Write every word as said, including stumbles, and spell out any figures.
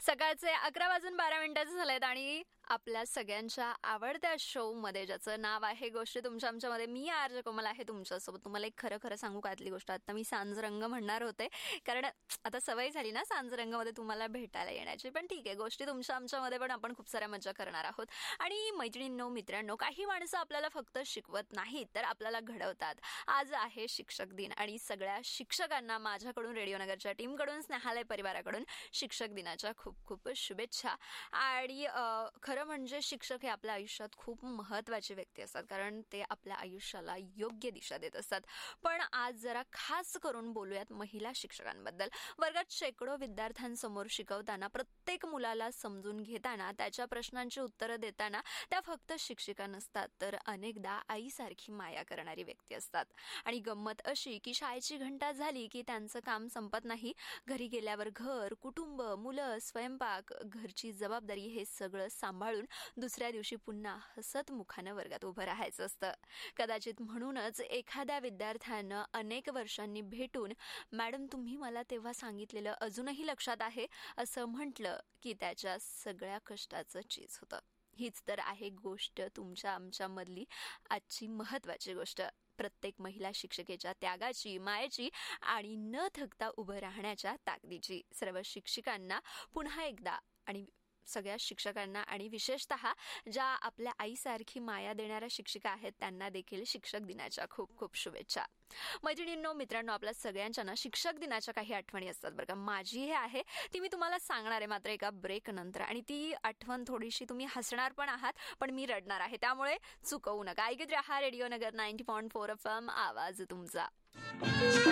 सकाळचे अकरा वाजून बारा मिनिटाचे झालेत आणि आपल्या सगळ्यांच्या आवडत्या शो मध्ये ज्याचं नाव आहे गोष्टी तुमच्या आमच्यामध्ये मी आर्ज कोमल आहे तुमच्यासोबत. तुम्हाला एक खरं खरं सांगू का आतली गोष्ट, आता मी सांजरंग म्हणणार होते कारण आता सवय झाली ना सांजरंगमध्ये तुम्हाला भेटायला येण्याची, पण ठीक आहे गोष्टी तुमच्या आमच्यामध्ये पण आपण खूप साऱ्या मजा करणार आहोत. आणि मैत्रिणींनो मित्रांनो, काही माणसं आपल्याला फक्त शिकवत नाहीत तर आपल्याला घडवतात. आज आहे शिक्षक दिन आणि सगळ्या शिक्षकांना माझ्याकडून रेडिओनगरच्या टीमकडून स्नेहालय परिवाराकडून शिक्षक दिनाच्या खूप खूप शुभेच्छा. आणि खरं म्हणजे शिक्षक हे आपल्या आयुष्यात खूप महत्त्वाची व्यक्ती असतात कारण ते आपल्या आयुष्याला योग्य दिशा देत असतात. पण आज जरा खास करून बोलूयात महिला शिक्षकांबद्दल. वर्गात शेकडो विद्यार्थ्यांसमोर शिकवताना, प्रत्येक मुलाला समजून घेताना, त्याच्या प्रश्नांची उत्तरं देताना त्या फक्त शिक्षिका नसतात तर अनेकदा आईसारखी माया करणारी व्यक्ती असतात. आणि गंमत अशी की शाळेची घंटा झाली की त्यांचं काम संपत नाही. घरी गेल्यावर घर, कुटुंब, मुलं, स्वयंपाक, घरची जबाबदारी हे सगळं सांभाळून दुसऱ्या दिवशी पुन्हा हसत मुखानं वर्गात उभं राहायचं असतं. कदाचित म्हणूनच एखाद्या विद्यार्थ्यानं अनेक वर्षांनी भेटून मॅडम तुम्ही मला तेव्हा सांगितलेलं अजूनही लक्षात आहे असं म्हटलं की त्याच्या सगळ्या कष्टाचं चीज होतं. हीच तर आहे गोष्ट तुमच्या आमच्यामधली आजची महत्त्वाची गोष्ट. प्रत्येक महिला शिक्षिकेच्या त्यागाची, मायेची आणि न थकता उभं राहण्याच्या ताकदीची. सर्व शिक्षिकांना पुन्हा एकदा आणि सगळ्या शिक्षकांना आणि विशेषतः ज्या आपल्या आईसारखी माया देणाऱ्या शिक्षिका आहेत त्यांना देखील शिक्षक दिनाच्या खूप खूप शुभेच्छा. मैत्रिणींनो मित्रांनो, आपल्या सगळ्यांच्या ना शिक्षक दिनाच्या काही आठवणी असतात बरं का. माझी हे आहे ती मी तुम्हाला सांगणार आहे मात्र एका ब्रेक नंतर, आणि ती आठवण थोडीशी तुम्ही हसणार पण आहात पण मी रडणार आहे, त्यामुळे चुकवू नका. ऐकत राहा रेडिओ नगर ninety point four F M, आवाज तुमचा.